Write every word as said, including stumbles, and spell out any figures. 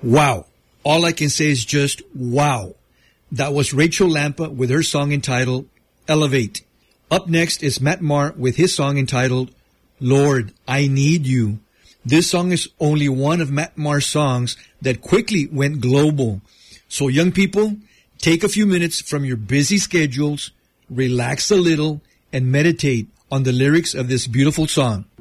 Wow. All I can say is just wow. That was Rachel Lampa with her song entitled Elevate. Up next is Matt Maher with his song entitled Lord, I Need You. This song is only one of Matt Maher's songs that quickly went global. So young people, take a few minutes from your busy schedules, relax a little, and meditate on the lyrics of this beautiful song.